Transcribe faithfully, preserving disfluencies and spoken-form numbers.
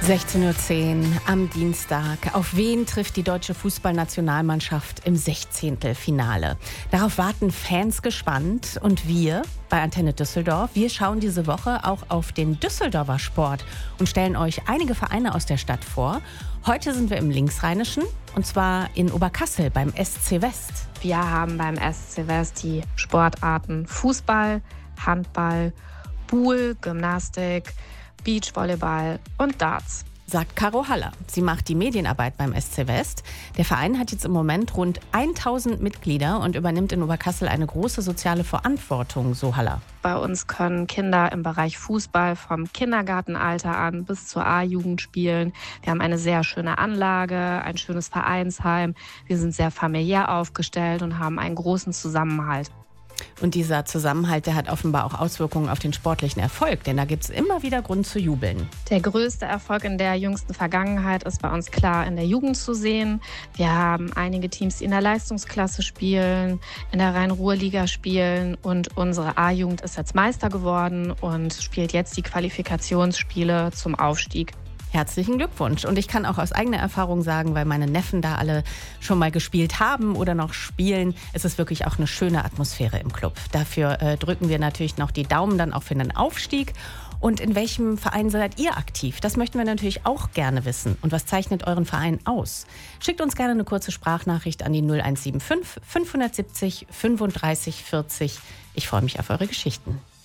sechzehn Uhr zehn am Dienstag. Auf wen trifft die deutsche Fußballnationalmannschaft im Sechzehntelfinale? Darauf warten Fans gespannt. Und wir bei Antenne Düsseldorf, wir schauen diese Woche auch auf den Düsseldorfer Sport und stellen euch einige Vereine aus der Stadt vor. Heute sind wir im Linksrheinischen, und zwar in Oberkassel beim S C West. Wir haben beim S C West die Sportarten Fußball, Handball, Pool, Gymnastik, Beachvolleyball und Darts. Sagt Caro Haller. Sie macht die Medienarbeit beim S C West. Der Verein hat jetzt im Moment rund tausend Mitglieder und übernimmt in Oberkassel eine große soziale Verantwortung, so Haller. Bei uns können Kinder im Bereich Fußball vom Kindergartenalter an bis zur A-Jugend spielen. Wir haben eine sehr schöne Anlage, ein schönes Vereinsheim. Wir sind sehr familiär aufgestellt und haben einen großen Zusammenhalt. Und dieser Zusammenhalt, der hat offenbar auch Auswirkungen auf den sportlichen Erfolg, denn da gibt es immer wieder Grund zu jubeln. Der größte Erfolg in der jüngsten Vergangenheit ist bei uns klar in der Jugend zu sehen. Wir haben einige Teams, die in der Leistungsklasse spielen, in der Rhein-Ruhr-Liga spielen, und unsere A-Jugend ist jetzt Meister geworden und spielt jetzt die Qualifikationsspiele zum Aufstieg. Herzlichen Glückwunsch. Und ich kann auch aus eigener Erfahrung sagen, weil meine Neffen da alle schon mal gespielt haben oder noch spielen, es ist wirklich auch eine schöne Atmosphäre im Club. Dafür äh, drücken wir natürlich noch die Daumen dann auch für den Aufstieg. Und in welchem Verein seid ihr aktiv? Das möchten wir natürlich auch gerne wissen. Und was zeichnet euren Verein aus? Schickt uns gerne eine kurze Sprachnachricht an die null eins sieben fünf fünf sieben null fünfunddreißig vierzig. Ich freue mich auf eure Geschichten.